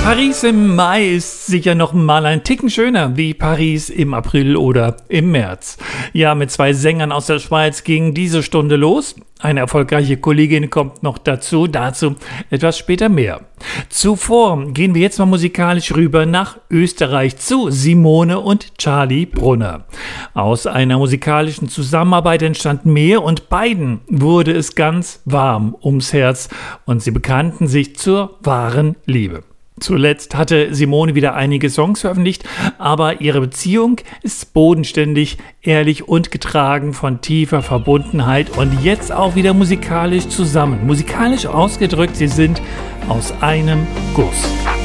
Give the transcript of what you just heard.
Paris im Mai ist sicher noch mal ein Ticken schöner wie Paris im April oder im März. Ja, mit 2 Sängern aus der Schweiz ging diese Stunde los. Eine erfolgreiche Kollegin kommt noch dazu etwas später mehr. Zuvor gehen wir jetzt mal musikalisch rüber nach Österreich zu Simone und Charlie Brunner. Aus einer musikalischen Zusammenarbeit entstand mehr und beiden wurde es ganz warm ums Herz und sie bekannten sich zur wahren Liebe. Zuletzt hatte Simone wieder einige Songs veröffentlicht, aber ihre Beziehung ist bodenständig, ehrlich und getragen von tiefer Verbundenheit und jetzt auch wieder musikalisch zusammen. Musikalisch ausgedrückt, sie sind aus einem Guss.